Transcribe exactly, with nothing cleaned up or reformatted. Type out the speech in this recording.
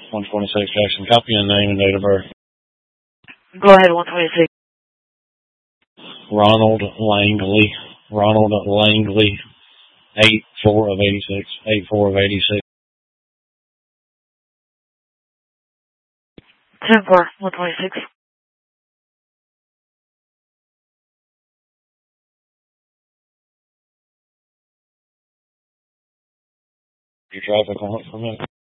one twenty-six Jackson. Copy and name and date of birth. Go ahead, one twenty-six. Ronald Langley. Ronald Langley. eight four of eighty-six. eight four of eighty-six. ten four, one twenty-six. Your traffic on it for a minute.